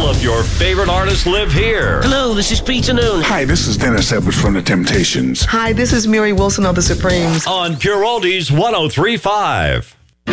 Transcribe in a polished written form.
of your favorite artists live here. Hello, this is Peter Noon. Hi, this is Dennis Edwards from The Temptations. Hi, this is Mary Wilson of The Supremes. On Pure Oldies 103.5.